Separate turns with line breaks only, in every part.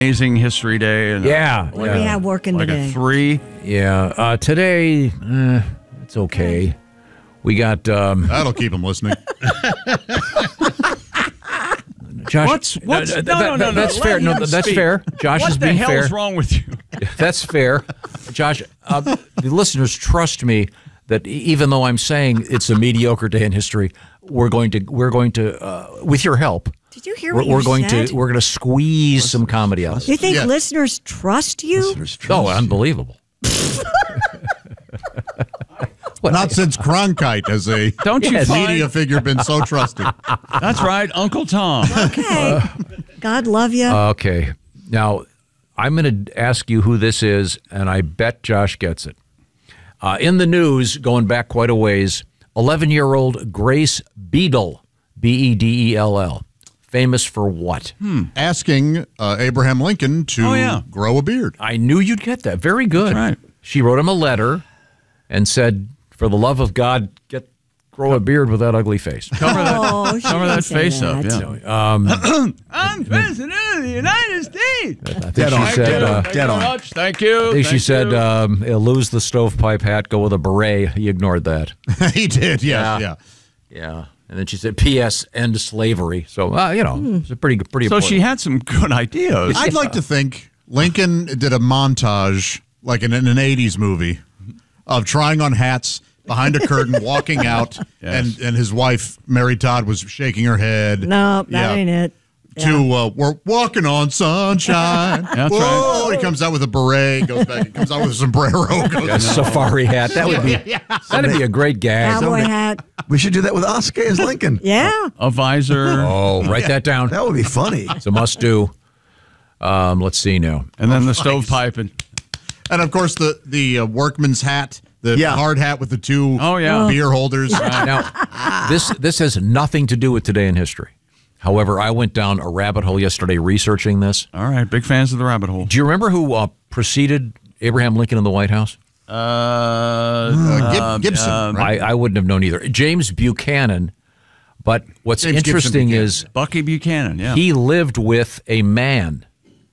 Amazing History Day. And,
Yeah.
What do we have working
like
today?
a 3.
Yeah. Today, it's okay. We got...
That'll keep them listening.
Josh,
No.
That's fair.
Let
No,
him
that's
speak.
fair. Josh is
What the
being
hell
fair.
is wrong with you?
That's fair. Josh, the listeners trust me that even though I'm saying it's a mediocre day in history, we're going to with your help,
Did you hear what you
we're going
said?
to squeeze some comedy out.
You think
Yes.
listeners trust you?
Oh, unbelievable.
Not since Cronkite has a
Don't you find-
media figure been so trusted.
That's right, Uncle Tom.
Okay. God love you.
Okay. Now, I'm going to ask you who this is, and I bet Josh gets it. In the news, going back quite a ways, 11-year-old Grace Beadle, Bedell, famous for what?
Asking Abraham Lincoln to grow a beard.
I knew you'd get that. Very good.
That's right.
She wrote him a letter and said, for the love of God, grow a beard with that ugly face.
Cover that,
Oh, she
cover
didn't
that
say
face
that.
up, yeah.
I'm president of the United States.
I think she said,
Thank you very much. Thank you.
I think she
Thank
said,
you.
lose the stovepipe hat, go with a beret. He ignored that.
He did, yes, yeah.
Yeah. And then she said, P.S. end slavery. So, it's a pretty
So
important.
she had some good ideas.
I'd like to think Lincoln did a montage, like in an 80s movie, of trying on hats behind a curtain, walking out,
Yes.
and his wife, Mary Todd, was shaking her head.
No, that ain't it.
To we're walking on sunshine.
That's
Whoa! He comes out with a beret, goes back. He comes out with a sombrero. Goes
a safari hat. That would be that'd be a great gag.
Cowboy hat.
We should do that with Oscar as Lincoln.
Yeah.
A visor.
Oh, write that down.
That would be funny.
It's a must do. Let's see now.
And then the stovepipe.
And of course the workman's hat, the hard hat with the two beer holders.
Now, this has nothing to do with today in history. However, I went down a rabbit hole yesterday researching this.
All right, big fans of the rabbit hole.
Do you remember who preceded Abraham Lincoln in the White House?
Gibson. Right?
I wouldn't have known either. James Buchanan. But what's
James
interesting
Gibson
is
Bucky Buchanan,
he lived with a man.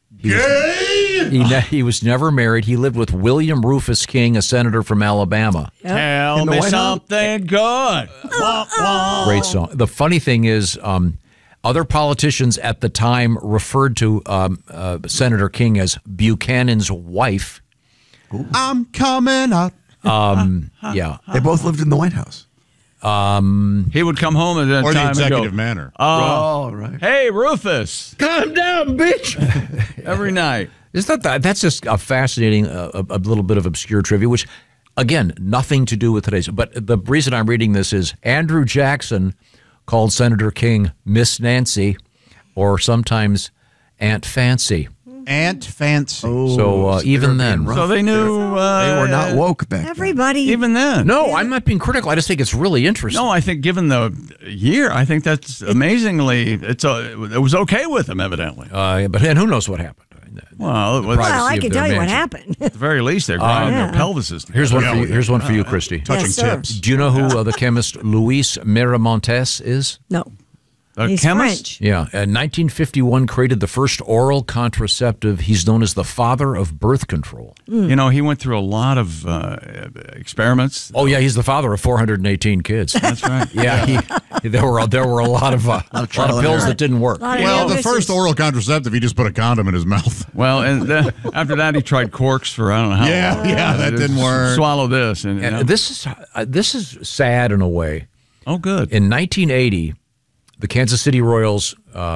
He was never married. He lived with William Rufus King, a senator from Alabama.
Tell me something good.
Great song. The funny thing is, other politicians at the time referred to Senator King as Buchanan's wife.
I'm coming out.
Yeah.
They both lived in the White House.
He would come home at that
Or the
time and
executive
go,
manner.
Right.
hey, Rufus.
Calm down, bitch.
Every night.
Isn't that's just a fascinating, a little bit of obscure trivia, which, again, nothing to do with today's. But the reason I'm reading this is Andrew Jackson called Senator King Miss Nancy, or sometimes Aunt Fancy.
Aunt Fancy.
So even then.
So they knew.
They were not woke back then.
Everybody.
Even then.
No, I'm not being critical. I just think it's really interesting.
No, I think given the year, I think that's amazingly, it was okay with them, evidently.
But and who knows what happened?
Well,
Well, I
of
can
their
tell you what
mansion.
happened.
at the very least, they're grinding their pelvises together.
Here's one for you. Here's one for you, Christy.
Touching
Yes, sir.
tips.
Do you know who the chemist Luis Miramontes is?
No.
A
He's
chemist?
French.
Yeah, in 1951 created the first oral contraceptive. He's known as the father of birth control.
You know, he went through a lot of experiments.
Oh yeah, he's the father of 418 kids.
That's right.
Yeah, there were a lot of pills that didn't work.
Well, the first oral contraceptive, he just put a condom in his mouth.
Well, and then, after that, he tried corks for I don't know how long.
Yeah, that
Just
didn't work.
Swallow this. And,
And this is sad in a way.
oh, good.
In 1980, the Kansas City Royals,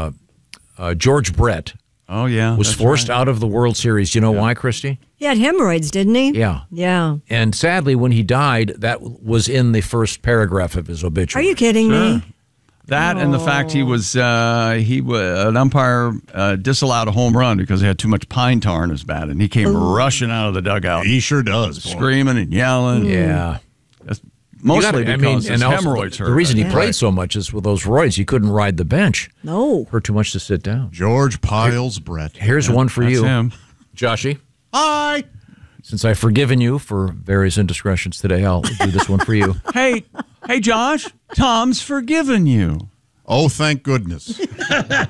George Brett,
Oh, yeah.
was
that's
forced
right.
out of the World Series. Do you know why, Christy?
He had hemorrhoids, didn't he?
Yeah.
Yeah.
And sadly, when he died, that was in the first paragraph of his
Are
obituary.
you kidding me?
That and the fact he was an umpire disallowed a home run because he had too much pine tar in his bat, and he came rushing out of the dugout,
He sure does. boy.
screaming and yelling.
Yeah.
Mostly because his
and also
hemorrhoids hurt.
the reason he played so much is with those roids, he couldn't ride the bench.
No.
Hurt too much to sit down.
George Piles Brett.
Here's one for
That's
you,
him.
Joshy.
Hi.
Since I've forgiven you for various indiscretions today, I'll do this one for you.
Hey, Josh, Tom's forgiven you.
Oh, thank goodness.